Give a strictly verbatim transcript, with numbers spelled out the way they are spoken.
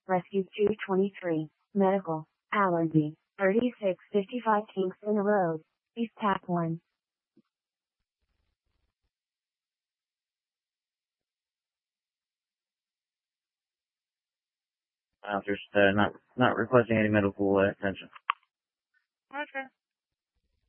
Rescue two twenty-three, Medical, Allergy, thirty-six fifty-five Kingston Road, East Tap one. I'm just uh, not not requesting any medical uh, attention. Okay.